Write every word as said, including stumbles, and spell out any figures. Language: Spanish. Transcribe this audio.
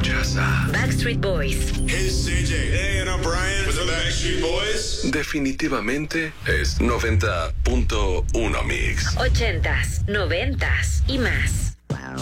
escuchas a Backstreet Boys. Hey, it's C J. Hey, and I'm Brian with the Backstreet Boys. definitivamente es noventa punto uno Mix. Ochentas, noventas y más.